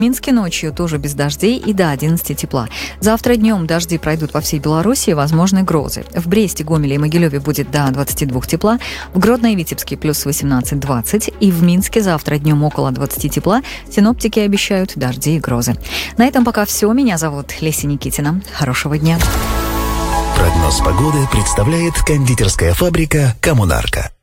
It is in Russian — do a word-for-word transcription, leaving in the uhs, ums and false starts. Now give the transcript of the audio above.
В Минске ночью тоже без дождей и до одиннадцати тепла. Завтра днем дожди пройдут по всей Беларуси, возможны грозы. В Бресте, Гомеле и Могилеве будет до двадцати двух тепла, в Гродно и Витебске плюс восемнадцать-двадцать, и в Минске завтра днем около двадцати тепла. Синоптики обещают дожди и грозы. На этом пока все. Меня зовут Леся Никитина. Хорошего дня. Прогноз погоды представляет кондитерская фабрика «Коммунарка».